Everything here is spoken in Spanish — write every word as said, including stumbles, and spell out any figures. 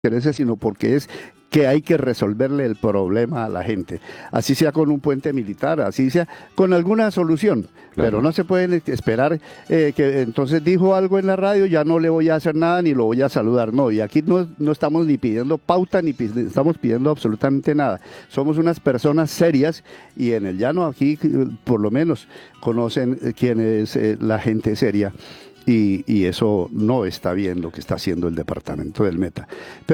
intereses, sino porque es que hay que resolverle el problema a la gente, así sea con un puente militar, así sea con alguna solución, Claro. pero no se pueden esperar eh, que entonces dijo algo en la radio, ya no le voy a hacer nada ni lo voy a saludar, no, y aquí no, no estamos ni pidiendo pauta ni pi- estamos pidiendo absolutamente nada, somos unas personas serias y en el llano aquí por lo menos conocen quién es eh, la gente seria. Y, y eso no está bien lo que está haciendo el departamento del Meta. Pero